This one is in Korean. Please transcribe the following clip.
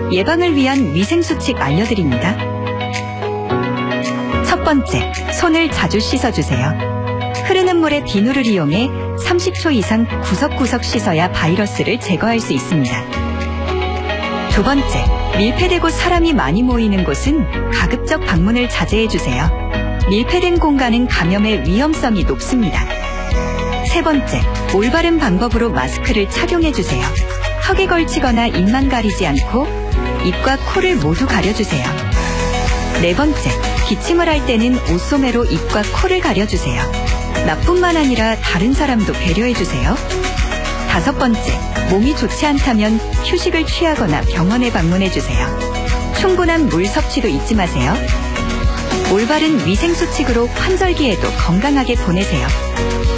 예방을 위한 위생수칙 알려드립니다. 첫 번째, 손을 자주 씻어주세요. 흐르는 물에 비누를 이용해 30초 이상 구석구석 씻어야 바이러스를 제거할 수 있습니다. 두 번째, 밀폐되고 사람이 많이 모이는 곳은 가급적 방문을 자제해주세요. 밀폐된 공간은 감염의 위험성이 높습니다. 세 번째, 올바른 방법으로 마스크를 착용해주세요. 턱에 걸치거나 입만 가리지 않고 입과 코를 모두 가려주세요. 네 번째, 기침을 할 때는 옷소매로 입과 코를 가려주세요. 나뿐만 아니라 다른 사람도 배려해주세요. 다섯 번째, 몸이 좋지 않다면 휴식을 취하거나 병원에 방문해주세요. 충분한 물 섭취도 잊지 마세요. 올바른 위생수칙으로 환절기에도 건강하게 보내세요.